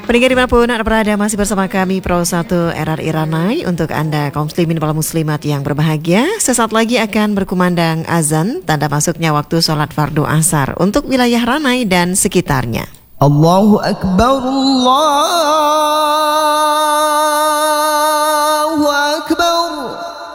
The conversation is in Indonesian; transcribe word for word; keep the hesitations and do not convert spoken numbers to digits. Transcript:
Pendengar dimanapun Anda berada, masih bersama kami Pro satu R R I Ranai. Untuk Anda kaum muslimin wal muslimat yang berbahagia, sesaat lagi akan berkumandang azan, tanda masuknya waktu sholat fardu asar untuk wilayah Ranai dan sekitarnya. Allahu Akbar, Allah